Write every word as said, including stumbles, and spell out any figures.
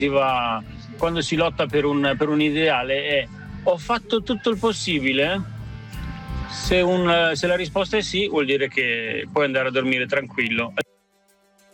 si va, quando si lotta per un, per un ideale è: ho fatto tutto il possibile? Se, un, se la risposta è sì, vuol dire che puoi andare a dormire tranquillo.